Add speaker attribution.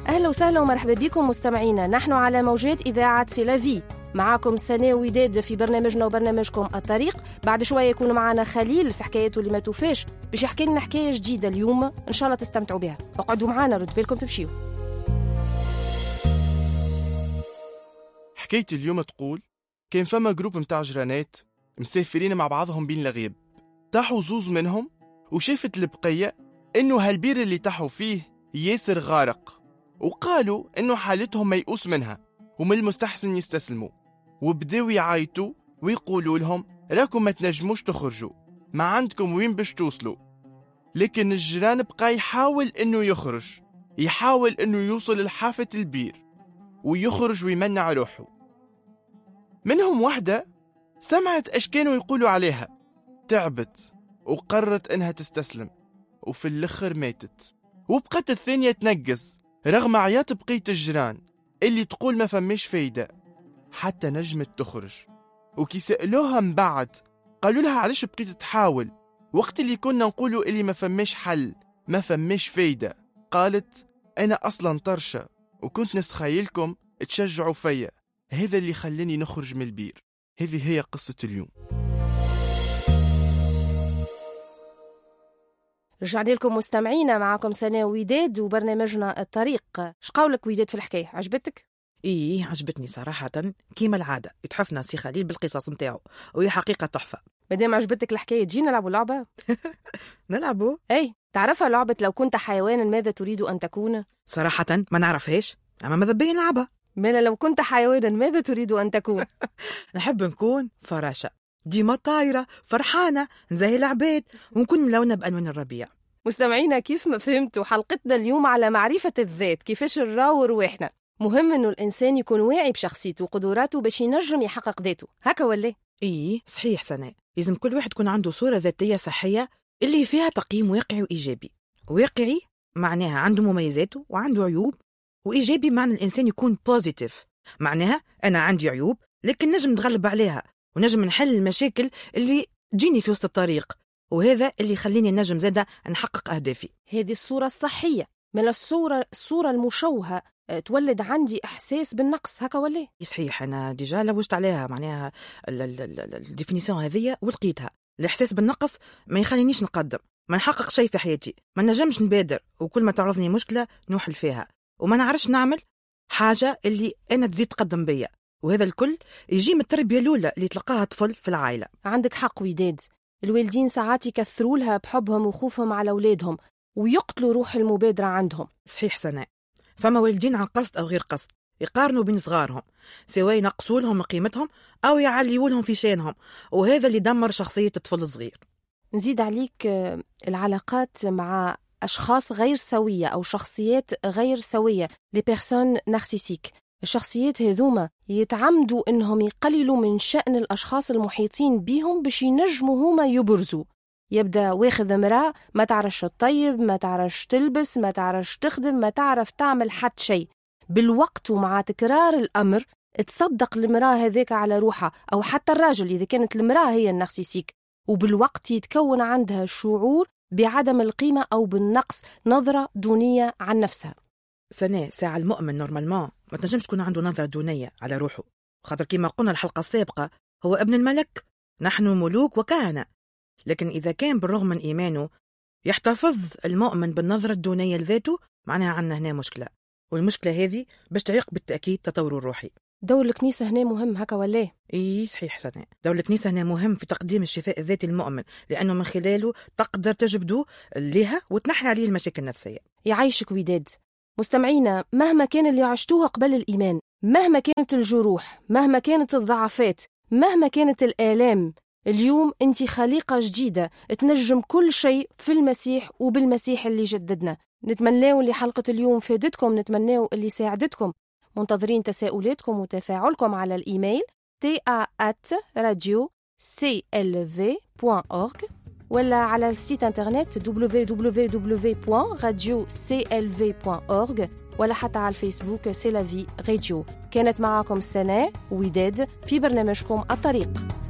Speaker 1: أهلا وسهلا ومرحبا بكم مستمعينا. نحن على موجات إذاعة سيلافي، معاكم سناء وداد في برنامجنا وبرنامجكم الطريق. بعد شوية يكون معنا خليل في حكايته اللي ما توفاش، باش يحكي لنا حكاية جديدة اليوم إن شاء الله تستمتعوا بها. اقعدوا معنا، رد بالكم تمشيوا.
Speaker 2: حكاية اليوم تقول كان فما جروب متاع جرانات مسافرين مع بعضهم بين الغيب. طاحوا زوز منهم وشافت البقية إنه هالبير اللي طاحوا فيه ياسر غارق، وقالوا إنه حالتهم ميؤوس منها ومن المستحسن يستسلموا، وبداوا يعايتوا ويقولوا لهم راكم ما تنجموش تخرجوا، ما عندكم وين باش توصلوا. لكن الجيران بقى يحاول إنه يخرج، يحاول إنه يوصل لحافة البير ويخرج ويمنع روحه. منهم واحدة سمعت ايش كانوا يقولوا عليها، تعبت وقررت انها تستسلم، وفي الاخر ماتت. وبقت الثانية تنقز رغم عياط بقية الجيران اللي تقول ما فماش فايدة، حتى نجمت تخرج. وكي سألوها من بعد قالوا لها علاش بقيت تحاول وقت اللي كنا نقولوا اللي ما فماش حل، ما فماش فايدة؟ قالت انا اصلا طرشة وكنت نسخيلكم تشجعوا فيا، هذا اللي خلاني نخرج من البير. هذه هي قصة اليوم.
Speaker 1: رجعنا لكم مستمعينا، معكم سناء وداد وبرنامجنا الطريق. شقولك وداد في الحكاية؟ عجبتك؟
Speaker 3: إيه عجبتني صراحة، كيما العادة يتحفنا سي خليل بالقصص متاعه، وهي حقيقة تحفة.
Speaker 1: مادام عجبتك الحكاية تجي نلعبوا لعبة.
Speaker 3: نلعبوا؟
Speaker 1: أي تعرفها لعبة لو كنت حيوانا ماذا تريد أن تكون؟
Speaker 3: صراحة ما نعرفهاش، أما ماذا بين نلعبها.
Speaker 1: مالا لو كنت حيوانا ماذا تريد أن تكون؟
Speaker 3: نحب نكون فراشة، ديما طايرة فرحانة نزهي العباد، ونكون ملونة بألوان الربيع.
Speaker 1: مستمعينا كيف ما فهمتوا حلقتنا اليوم على معرفة الذات، كيفاش نراو رواحنا. مهم إنه الإنسان يكون واعي بشخصيته وقدراته باش ينجم يحقق ذاته، هكا ولا؟
Speaker 3: إيه صحيح سناء، لازم كل واحد يكون عنده صورة ذاتية صحية اللي فيها تقييم واقعي وإيجابي. واقعي معناها عنده مميزاته وعنده عيوب، وإيجابي معنى الإنسان يكون بوزيتيف، معناها أنا عندي عيوب لكن نجم نتغلب عليها ونجم نحل المشاكل اللي تجيني في وسط الطريق، وهذا اللي يخليني نجم زادة نحقق أهدافي.
Speaker 1: هذه الصورة الصحية. من الصورة المشوهة تولد عندي إحساس بالنقص، هكا ولا؟
Speaker 3: صحيح، أنا ديجا لوجت عليها معناها الديفينيسيون هذه ولقيتها. الإحساس بالنقص ما يخلينيش نقدم، ما نحقق شيء في حياتي، ما نجمش نبادر، وكل ما تعرضني مشكلة نوحل فيها، وما نعرفش نعمل حاجة اللي أنا تزيد تقدم بيا. وهذا الكل يجي من التربية الأولى اللي تلقاها طفل في العائلة.
Speaker 1: عندك حق وداد، الوالدين ساعات يكثروا لها بحبهم وخوفهم على أولادهم ويقتلوا روح المبادرة عندهم.
Speaker 3: صحيح سناء، فما والدين عن قصد أو غير قصد يقارنوا بين صغارهم، سواء ينقصوا لهم قيمتهم أو يعليوا لهم في شانهم، وهذا اللي دمر شخصية الطفل الصغير.
Speaker 1: نزيد عليك العلاقات مع أشخاص غير سوية أو شخصيات غير سوية، لي بيرسون نارسيسيك. الشخصيات هذوما يتعمدوا إنهم يقللوا من شأن الأشخاص المحيطين بهم باش ينجموا هما يبرزوا. يبدأ واخذ امرأة ما تعرفش تطيب، ما تعرفش تلبس، ما تعرفش تخدم، ما تعرف تعمل حتى شيء. بالوقت ومع تكرار الأمر تصدق المرأة هذيك على روحها، أو حتى الراجل إذا كانت المرأة هي النارسيسيك، وبالوقت يتكون عندها شعور بعدم القيمة أو بالنقص، نظرة دونية عن نفسها.
Speaker 3: سناء ساعة المؤمن نورمالمون ما تنجمش تكون عنده نظرة دونية على روحه، خاطر كما قلنا الحلقة السابقة هو ابن الملك، نحن ملوك وكهنة. لكن إذا كان بالرغم من إيمانه يحتفظ المؤمن بالنظرة الدونية لذاته، معناها عندنا هنا مشكلة، والمشكلة هذه باش تعيق بالتأكيد تطوره الروحي.
Speaker 1: دور الكنيسة هنا مهم، هكا ولا؟
Speaker 3: إيه صحيح سناء، دور الكنيسة هنا مهم في تقديم الشفاء الذاتي للمؤمن، لأنه من خلاله تقدر تجبده لها وتنحي عليه المشاكل النفسية.
Speaker 1: يعيشك وداد. مستمعينا، مهما كان اللي عشتوها قبل الإيمان، مهما كانت الجروح، مهما كانت الضعفات، مهما كانت الآلام، اليوم انت خليقة جديدة تنجم كل شيء في المسيح وبالمسيح اللي جددنا. نتمناو اللي حلقة اليوم فادتكم، نتمناو اللي ساعدتكم. منتظرين تساؤلاتكم وتفاعلكم على الإيميل ta@radio.clv.org ولا على السيت انترنت www.radioclv.org ولا حتى على الفيسبوك سي لا في راديو. كانت معكم سناء وداد في برنامجكم الطريق.